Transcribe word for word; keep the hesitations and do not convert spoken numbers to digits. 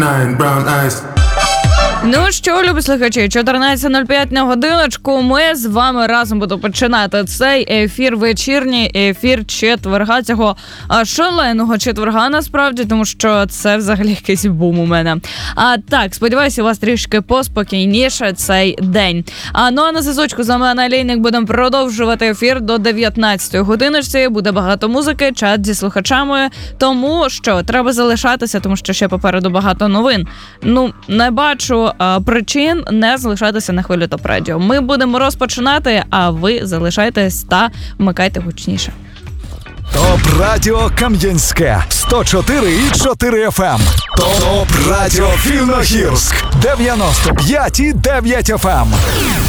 Nine brown eyes. Ну що, любі слухачі, чотирнадцята нуль п'ять на годиночку. Ми з вами разом будемо починати цей ефір, вечірній ефір четверга, цього шаленого четверга, насправді, тому що це взагалі якийсь бум у мене. А так, сподіваюся, у вас трішки поспокійніше цей день. А ну а на зв'язочку з вами Анна Олійник, будемо продовжувати ефір до дев'ятнадцятої годиночці. Буде багато музики, чат зі слухачами, тому що треба залишатися, тому що ще попереду багато новин. Ну, не бачу причин не залишатися на хвилі Топ Радіо. Ми будемо розпочинати, а ви залишайтесь та вмикайте гучніше. Топ Радіо Кам'янське сто чотири і чотири еф ем. Топ Радіо Виногірськ дев'яносто п'ять і дев'ять еф ем.